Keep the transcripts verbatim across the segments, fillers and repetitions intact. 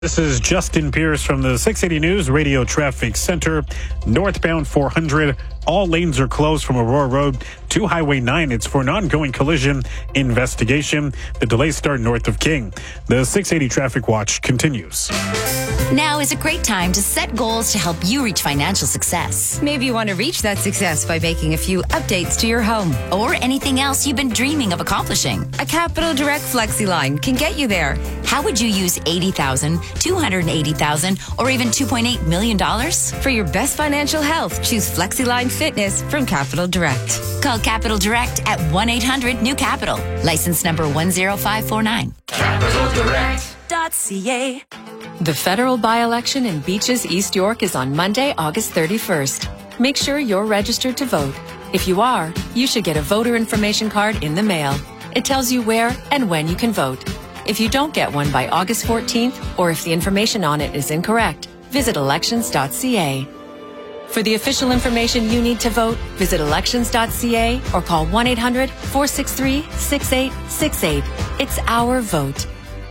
This is Justin Pierce from the six eighty News Radio Traffic Center. Northbound four hundred, all lanes are closed from Aurora Road to Highway nine. It's for an ongoing collision investigation. The delays start north of King. The six eighty Traffic Watch continues. Now is a great time to set goals to help you reach financial success. Maybe you want to reach that success by making a few updates to your home. Or anything else you've been dreaming of accomplishing. A Capital Direct FlexiLine can get you there. How would you use eighty thousand dollars, two hundred eighty thousand dollars, or even two point eight million dollars? For your best financial health, choose FlexiLine Fitness from Capital Direct. Call Capital Direct at one eight hundred new capital. License number one zero five four nine. Capital Direct. .ca. The federal by-election in Beaches, East York is on Monday, August thirty-first. Make sure you're registered to vote. If you are, you should get a voter information card in the mail. It tells you where and when you can vote. If you don't get one by August fourteenth, or if the information on it is incorrect, visit elections dot c a. For the official information you need to vote, visit elections dot c a or call one eight hundred, four six three, six eight six eight. It's our vote.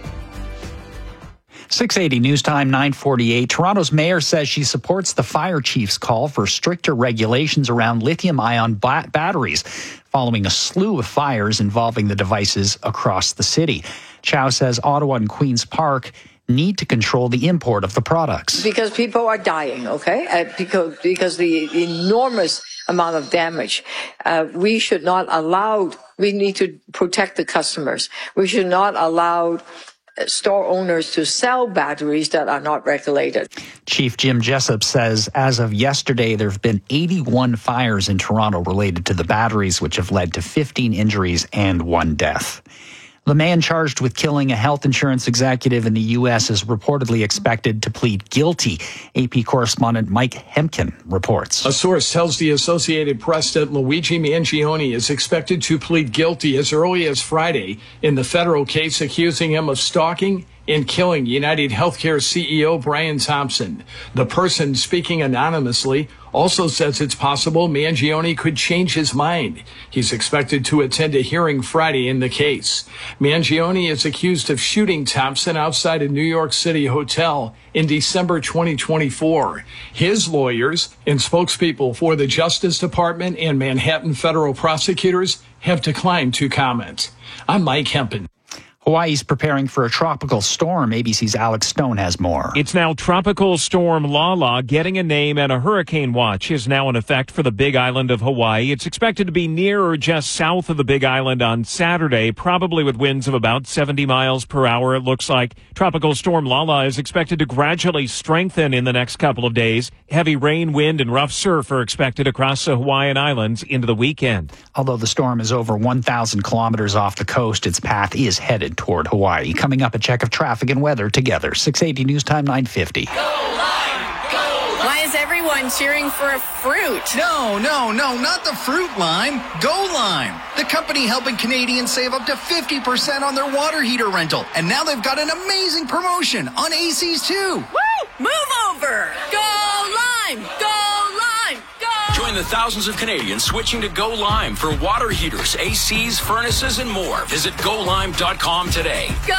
six eighty News Time, nine forty-eight. Toronto's mayor says she supports the fire chief's call for stricter regulations around lithium-ion ba- batteries following a slew of fires involving the devices across the city. Chow says Ottawa and Queen's Park need to control the import of the products. Because people are dying, okay? Uh, because, because the enormous amount of damage. Uh, we should not allow, we need to protect the customers. We should not allow store owners to sell batteries that are not regulated. Chief Jim Jessup says as of yesterday, there have been eighty-one fires in Toronto related to the batteries, which have led to fifteen injuries and one death. The man charged with killing a health insurance executive in the U S is reportedly expected to plead guilty. A P correspondent Mike Hemkin reports. A source tells the Associated Press that Luigi Mangione is expected to plead guilty as early as Friday in the federal case accusing him of stalking and killing United Healthcare C E O Brian Thompson. The person speaking anonymously also says it's possible Mangione could change his mind. He's expected to attend a hearing Friday in the case. Mangione is accused of shooting Thompson outside a New York City hotel in December twenty twenty-four. His lawyers and spokespeople for the Justice Department and Manhattan federal prosecutors have declined to comment. I'm Mike Hempen. Hawaii's preparing for a tropical storm. A B C's Alex Stone has more. It's now Tropical Storm Lala getting a name, and a hurricane watch is now in effect for the Big Island of Hawaii. It's expected to be near or just south of the Big Island on Saturday, probably with winds of about seventy miles per hour. It looks like Tropical Storm Lala is expected to gradually strengthen in the next couple of days. Heavy rain, wind, and rough surf are expected across the Hawaiian Islands into the weekend. Although the storm is over one thousand kilometers off the coast, its path is headed toward Hawaii. Coming up, a check of traffic and weather together. six eighty News Time, nine fifty. Go Lime! Go Lime! Why is everyone cheering for a fruit? No, no, no, not the fruit lime. Go Lime, the company helping Canadians save up to fifty percent on their water heater rental. And now they've got an amazing promotion on A Cs too. Woo! Move over! Go Lime! Go Lime! Go! Join the thousands of Canadians switching to Go Lime for water heaters, A Cs, furnaces, and more. Visit go lime dot com today. Go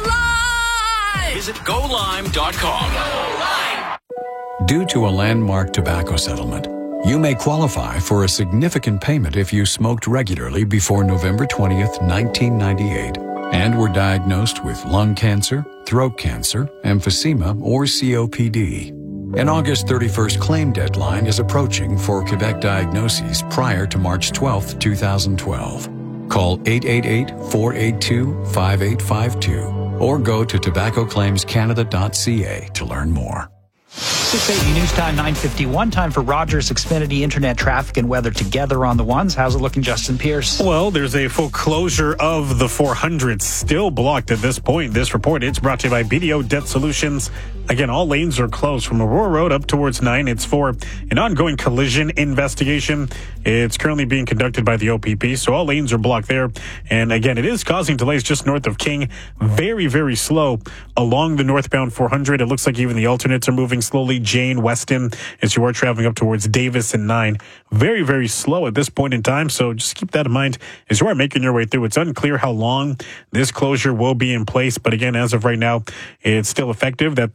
Lime! Visit go lime dot com. Go Lime! Due to a landmark tobacco settlement, you may qualify for a significant payment if you smoked regularly before November twentieth, nineteen ninety-eight, and were diagnosed with lung cancer, throat cancer, emphysema, or C O P D. An August thirty-first claim deadline is approaching for Quebec diagnoses prior to March twelfth, twenty twelve. Call eight eight eight, four eight two, five eight five two or go to tobacco claims canada dot c a to learn more. six eighty News Time, nine fifty-one. Time for Rogers Xfinity Internet traffic and weather together on the ones. How's it looking, Justin Pierce? Well, there's a full closure of the four hundred still blocked at this point. This report, it's brought to you by B D O Debt Solutions. Again, all lanes are closed from Aurora Road up towards nine. It's for an ongoing collision investigation. It's currently being conducted by the O P P, so all lanes are blocked there. And again, it is causing delays just north of King. Very, very slow along the northbound four hundred. It looks like even the alternates are moving slowly. Jane, Weston, as you are traveling up towards Davis and nine. Very, very slow at this point in time, so just keep that in mind as you are making your way through. It's unclear how long this closure will be in place, but again, as of right now, it's still effective. That